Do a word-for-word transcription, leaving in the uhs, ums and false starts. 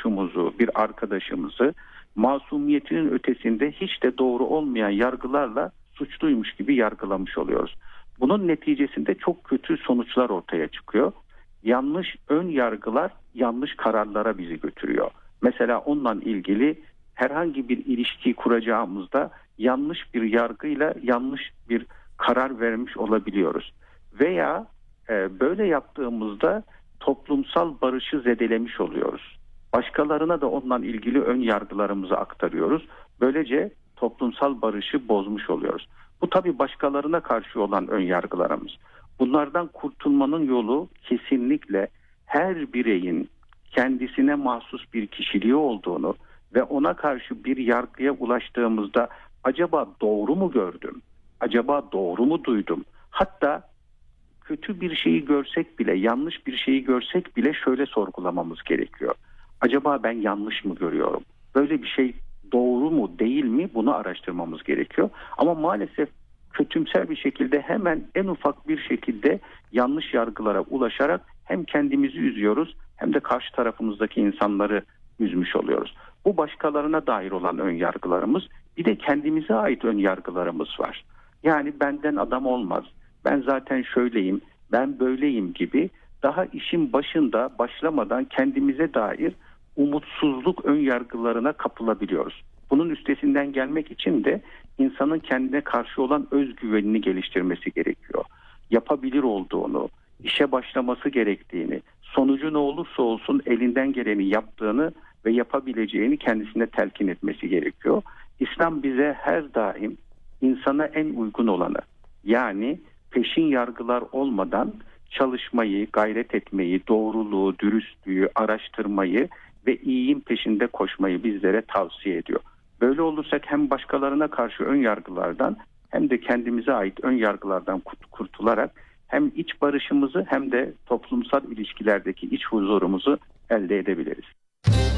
komşumuzu, bir arkadaşımızı masumiyetinin ötesinde hiç de doğru olmayan yargılarla suçluymuş gibi yargılamış oluyoruz. Bunun neticesinde çok kötü sonuçlar ortaya çıkıyor. Yanlış ön yargılar yanlış kararlara bizi götürüyor. Mesela onunla ilgili herhangi bir ilişki kuracağımızda yanlış bir yargıyla yanlış bir karar vermiş olabiliyoruz. Veya e, böyle yaptığımızda toplumsal barışı zedelemiş oluyoruz. Başkalarına da onunla ilgili ön yargılarımızı aktarıyoruz. Böylece toplumsal barışı bozmuş oluyoruz. Bu tabii başkalarına karşı olan ön yargılarımız. Bunlardan kurtulmanın yolu kesinlikle her bireyin kendisine mahsus bir kişiliği olduğunu ve ona karşı bir yargıya ulaştığımızda acaba doğru mu gördüm? Acaba doğru mu duydum? Hatta kötü bir şeyi görsek bile, yanlış bir şeyi görsek bile şöyle sorgulamamız gerekiyor. Acaba ben yanlış mı görüyorum? Böyle bir şey doğru mu, değil mi? Bunu araştırmamız gerekiyor. Ama maalesef kötümser bir şekilde hemen en ufak bir şekilde yanlış yargılara ulaşarak hem kendimizi üzüyoruz hem de karşı tarafımızdaki insanları üzmüş oluyoruz. Bu başkalarına dair olan ön yargılarımız, bir de kendimize ait ön yargılarımız var. Yani benden adam olmaz, ben zaten şöyleyim, ben böyleyim gibi daha işin başında başlamadan kendimize dair umutsuzluk ön yargılarına kapılabiliyoruz. Bunun üstesinden gelmek için de insanın kendine karşı olan özgüvenini geliştirmesi gerekiyor. Yapabilir olduğunu, işe başlaması gerektiğini, sonucu ne olursa olsun elinden geleni yaptığını ve yapabileceğini kendisine telkin etmesi gerekiyor. İslam bize her daim insana en uygun olanı, yani peşin yargılar olmadan çalışmayı, gayret etmeyi, doğruluğu, dürüstlüğü, araştırmayı ve iyiliğin peşinde koşmayı bizlere tavsiye ediyor. Böyle olursak hem başkalarına karşı ön yargılardan hem de kendimize ait ön yargılardan kurtularak hem iç barışımızı hem de toplumsal ilişkilerdeki iç huzurumuzu elde edebiliriz.